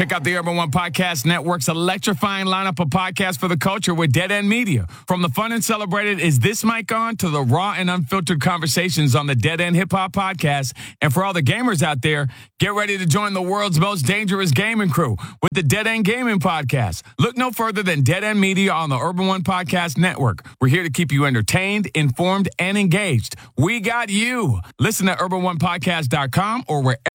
Check out the Urban One Podcast Network's electrifying lineup of podcasts for the culture with Dead End Media. From the fun and celebrated Is This Mic On to the raw and unfiltered conversations on the Dead End Hip Hop Podcast. And for all the gamers out there, get ready to join the world's most dangerous gaming crew with the Dead End Gaming Podcast. Look no further than Dead End Media on the Urban One Podcast Network. We're here to keep you entertained, informed, and engaged. We got you. Listen to UrbanOnePodcast.com or wherever